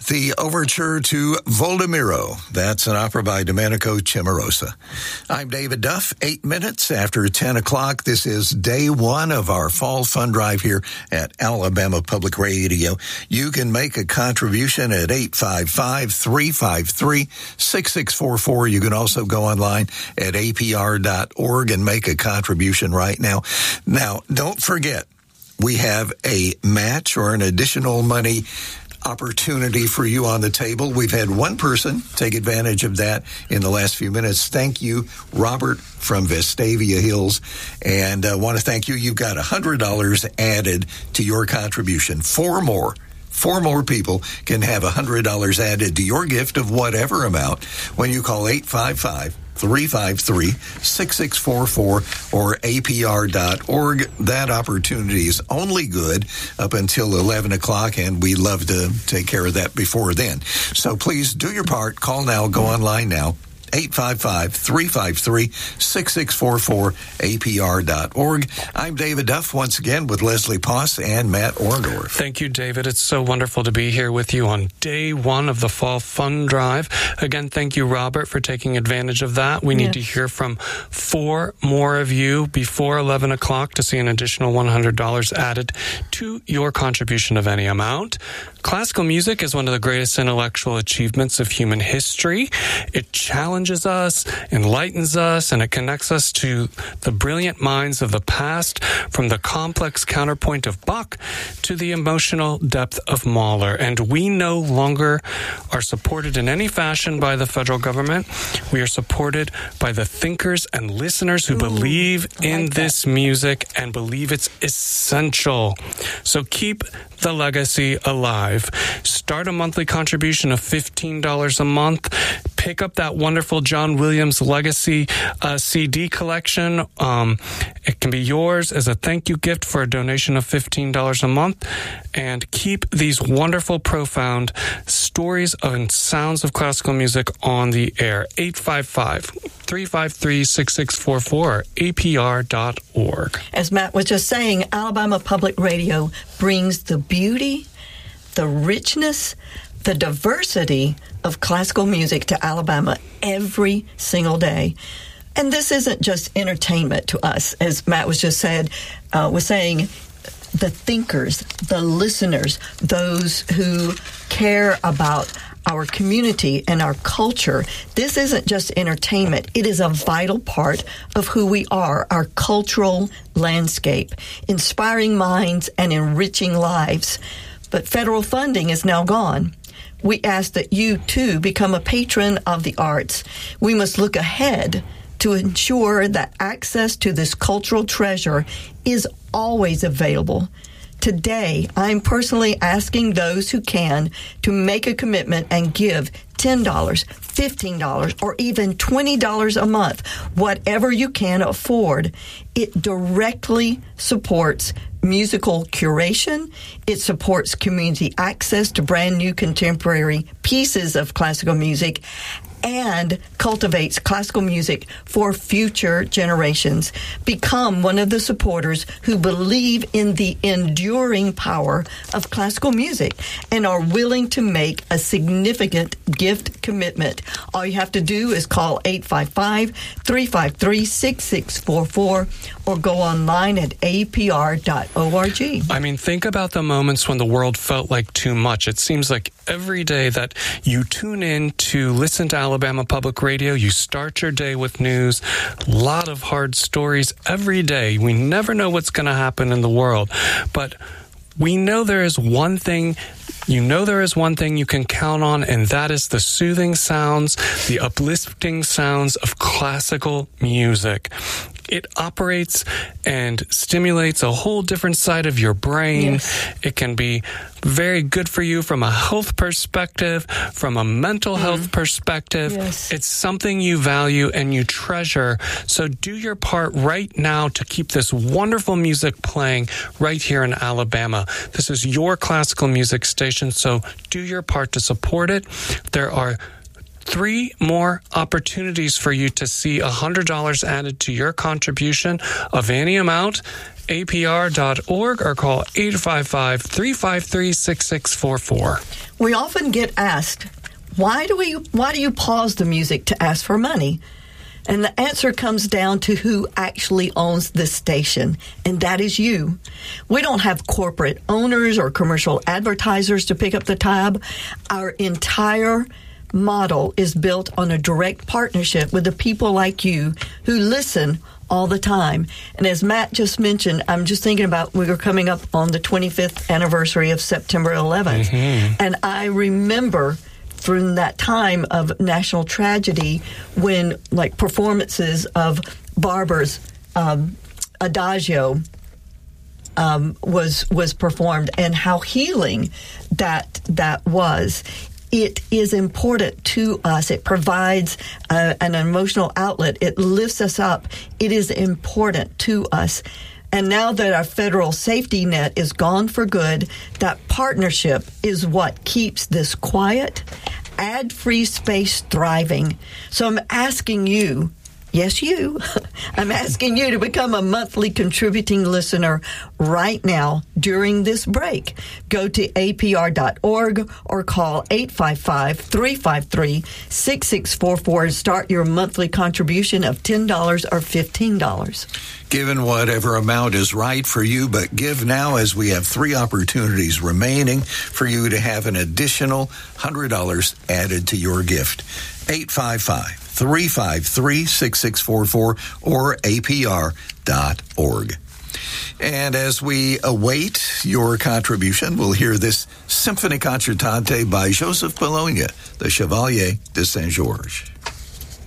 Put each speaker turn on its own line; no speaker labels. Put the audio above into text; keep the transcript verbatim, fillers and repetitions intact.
the overture to Voldemiro. That's an opera by Domenico Cimarosa. I'm David Duff. Eight minutes after ten o'clock. This is day one of our fall fund drive here at Alabama Public Radio. You can make a contribution at eight five five, three five three, six six four four. You can also go online at A P R dot org and make a contribution right now. Now, don't forget, we have a match or an additional money opportunity for you on the table. We've had one person take advantage of that in the last few minutes. Thank you, Robert from Vestavia Hills. And I uh, want to thank you. You've got one hundred dollars added to your contribution. Four more. Four more people can have one hundred dollars added to your gift of whatever amount when you call eight five five, three five three, six six four four or A P R dot org. That opportunity is only good up until eleven o'clock, and we love to take care of that before then. So please do your part. Call now. Go online now. eight five five, three five three, six six four four, A P R dot org. I'm David Duff once again with Leslie Poss and Matt Orndorff.
Thank you, David. It's so wonderful to be here with you on day one of the Fall Fund Drive. Again, thank you, Robert, for taking advantage of that. We need yes. to hear from four more of you before eleven o'clock to see an additional one hundred dollars added to your contribution of any amount. Classical music is one of the greatest intellectual achievements of human history. It challenges us, enlightens us, and it connects us to the brilliant minds of the past, from the complex counterpoint of Bach to the emotional depth of Mahler. And we no longer are supported in any fashion by the federal government. We are supported by the thinkers and listeners who Ooh, believe in like this music and believe it's essential. So keep the legacy alive. Start a monthly contribution of fifteen dollars a month. Pick up that wonderful John Williams Legacy uh, C D collection. Um, it can be yours as a thank you gift for a donation of fifteen dollars a month. And keep these wonderful, profound stories and sounds of classical music on the air. eight five five, three five three, six six four four, A P R dot org.
As Matt was just saying, Alabama Public Radio brings the beauty, the richness, the diversity of classical music to Alabama every single day. And this isn't just entertainment to us, as Matt was just said, uh, was saying, the thinkers, the listeners, those who care about our community and our culture. This isn't just entertainment. It is a vital part of who we are, our cultural landscape, inspiring minds and enriching lives. But federal funding is now gone. We ask that you, too, become a patron of the arts. We must look ahead to ensure that access to this cultural treasure is always available. Today, I'm personally asking those who can to make a commitment and give ten dollars, fifteen dollars, or even twenty dollars a month, whatever you can afford. It directly supports musical curation. It supports community access to brand new contemporary pieces of classical music, and cultivates classical music for future generations. Become one of the supporters who believe in the enduring power of classical music and are willing to make a significant gift commitment. All you have to do is call eight five five, three five three, six six four four or go online at A P R dot org.
I mean, think about the moments when the world felt like too much. It seems like every day that you tune in to listen to Alabama Public Radio, you start your day with news, a lot of hard stories every day. We never know what's going to happen in the world, but we know there is one thing You know there is one thing you can count on, and that is the soothing sounds, the uplifting sounds of classical music. It operates and stimulates a whole different side of your brain. Yes. It can be very good for you from a health perspective, from a mental mm. health perspective. Yes. It's something you value and you treasure. So do your part right now to keep this wonderful music playing right here in Alabama. This is your classical music station, so do your part to support it. There are three more opportunities for you to see one hundred dollars added to your contribution of any amount A P R dot org or call eight five five, three five three, six six four four.
We often get asked, why do we why do you pause the music to ask for money? And the answer comes down to who actually owns this station, and that is you. We don't have corporate owners or commercial advertisers to pick up the tab. Our entire model is built on a direct partnership with the people like you who listen all the time. And as Matt just mentioned, I'm just thinking about we were coming up on the twenty-fifth anniversary of September eleventh. Mm-hmm. And I remember from that time of national tragedy when, like, performances of Barber's um, Adagio um, was was performed, and how healing that that was. It is important to us. It provides uh, an emotional outlet. It lifts us up. It is important to us. And now that our federal safety net is gone for good, that partnership is what keeps this quiet, ad-free space thriving. So I'm asking you, yes, you, I'm asking you to become a monthly contributing listener right now during this break. Go to A P R dot org or call eight five five, three five three, six six four four and start your monthly contribution of ten dollars or fifteen dollars.
Given whatever amount is right for you, but give now, as we have three opportunities remaining for you to have an additional one hundred dollars added to your gift. eight five five, three five three, six six four four or A P R dot org. And as we await your contribution, we'll hear this Symphony Concertante by Joseph Bologna, the Chevalier de Saint-Georges.